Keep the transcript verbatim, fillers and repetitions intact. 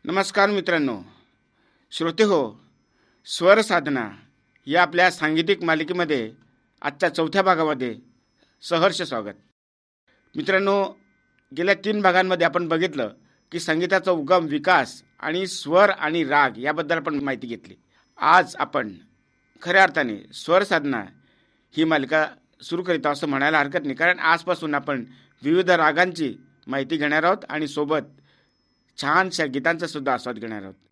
नमस्कार मित्रांनो, श्रोते हो, स्वर साधना या आपल्या सांगीतिक मालिकेमध्ये आजच्या चौथ्या भागामध्ये सहर्ष स्वागत. मित्रांनो, गेल्या तीन भागांमध्ये आपण बघितलं की संगीताचा उगम, विकास आणि स्वर आणि राग याबद्दल आपण माहिती घेतली. आज आपण खऱ्या अर्थाने स्वर साधना ही मालिका सुरू करीत आहोत असं म्हणायला हरकत नाही, कारण आजपासून आपण विविध रागांची माहिती घेणार आहोत आणि सोबत छानशा गीतांचा सुद्धा आस्वाद घेणार आहोत.